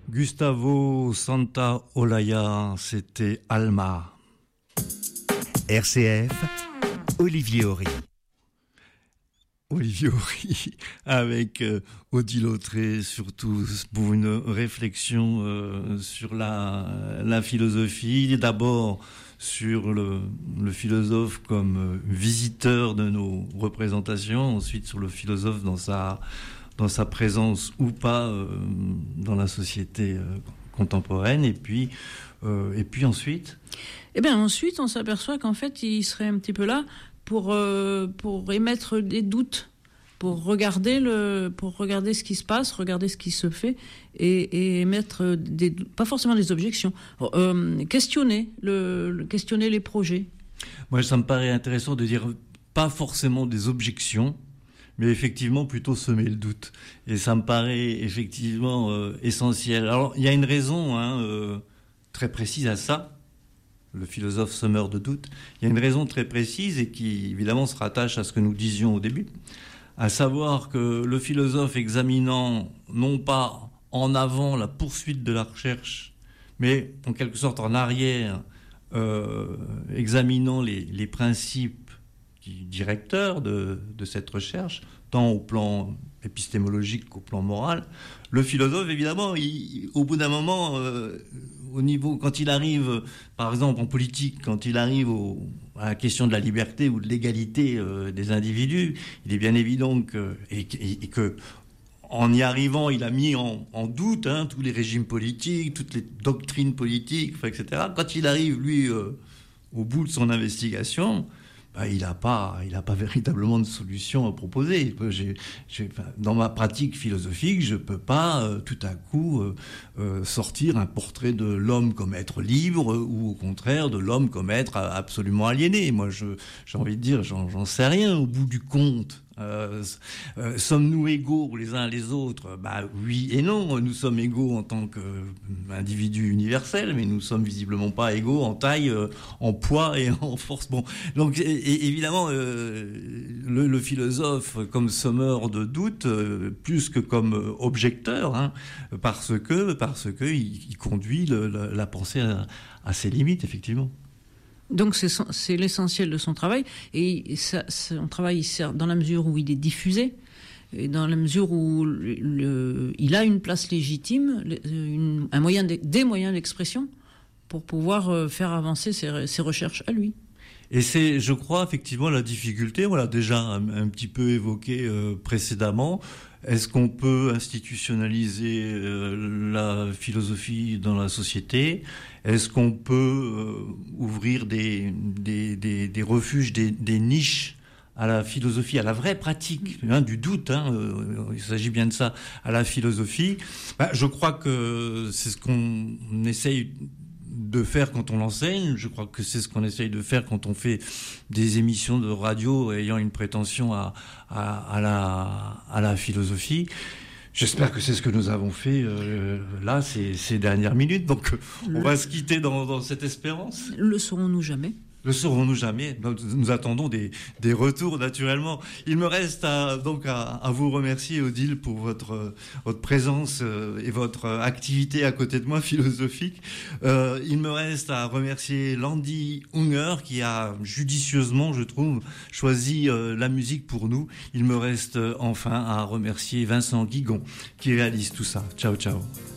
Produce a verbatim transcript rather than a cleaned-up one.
Gustavo Santaolalla, c'était Alma. R C F, Olivier Horry. Olivier Horry, avec euh, Odile Autré, surtout pour une réflexion euh, sur la, la philosophie. D'abord sur le, le philosophe comme euh, visiteur de nos représentations, ensuite sur le philosophe dans sa, dans sa présence ou pas euh, dans la société euh, contemporaine, et puis, euh, et puis ensuite... Eh bien ensuite, on s'aperçoit qu'en fait, il serait un petit peu là pour, euh, pour émettre des doutes, pour regarder, le, pour regarder ce qui se passe, regarder ce qui se fait, et, et émettre des, pas forcément des objections, euh, questionner, le, le, questionner les projets. Moi, ça me paraît intéressant de dire pas forcément des objections, mais effectivement plutôt semer le doute. Et ça me paraît effectivement euh, essentiel. Alors, il y a une raison hein, euh, très précise à ça. Le philosophe semeur de doute. Il y a une raison très précise et qui, évidemment, se rattache à ce que nous disions au début, à savoir que le philosophe examinant non pas en avant la poursuite de la recherche, mais en quelque sorte en arrière, euh, examinant les, les principes directeurs de, de cette recherche, tant au plan épistémologique qu'au plan moral, le philosophe, évidemment, il, au bout d'un moment, euh, au niveau, quand il arrive, par exemple en politique, quand il arrive au, à la question de la liberté ou de l'égalité euh, des individus, il est bien évident que, et, et, et que en y arrivant, il a mis en, en doute hein, tous les régimes politiques, toutes les doctrines politiques, et cetera. Quand il arrive, lui, euh, au bout de son investigation, bah, il n'a pas, il n'a pas véritablement de solution à proposer. J'ai, j'ai, dans ma pratique philosophique, je ne peux pas euh, tout à coup euh, euh, sortir un portrait de l'homme comme être libre euh, ou au contraire de l'homme comme être absolument aliéné. Moi, je, j'ai envie de dire, j'en, j'en sais rien au bout du compte. Euh, euh, sommes-nous égaux les uns les autres ? Bah oui et non. Nous sommes égaux en tant qu'individus universels, mais nous sommes visiblement pas égaux en taille, euh, en poids et en force. Bon, donc et, et évidemment, euh, le, le philosophe comme sommeur de doute, euh, plus que comme objecteur, hein, parce que parce que il, il conduit le, la, la pensée à, à ses limites, effectivement. Donc c'est, c'est l'essentiel de son travail, et ça, son travail il sert dans la mesure où il est diffusé, et dans la mesure où le, le, il a une place légitime, une, un moyen de, des moyens d'expression pour pouvoir faire avancer ses, ses recherches à lui. Et c'est, je crois, effectivement, la difficulté, voilà, déjà un, un petit peu évoqué euh, précédemment. Est-ce qu'on peut institutionnaliser euh, la philosophie dans la société ? Est-ce qu'on peut euh, ouvrir des, des, des, des refuges, des, des niches à la philosophie, à la vraie pratique, hein, du doute, hein, euh, il s'agit bien de ça, à la philosophie ? Bah, je crois que c'est ce qu'on essaye de faire quand on l'enseigne. Je crois que c'est ce qu'on essaye de faire quand on fait des émissions de radio ayant une prétention à, à, à, la, à la philosophie. J'espère que c'est ce que nous avons fait euh, là, ces, ces dernières minutes. Donc, on le... va se quitter dans, dans cette espérance. Le saurons-nous jamais ? Le saurons-nous jamais ? Nous attendons des, des retours, naturellement. Il me reste à, donc à, à vous remercier, Odile, pour votre, votre présence et votre activité à côté de moi, philosophique. Euh, il me reste à remercier Landy Unger, qui a judicieusement, je trouve, choisi euh, la musique pour nous. Il me reste enfin à remercier Vincent Guigon, qui réalise tout ça. Ciao, ciao.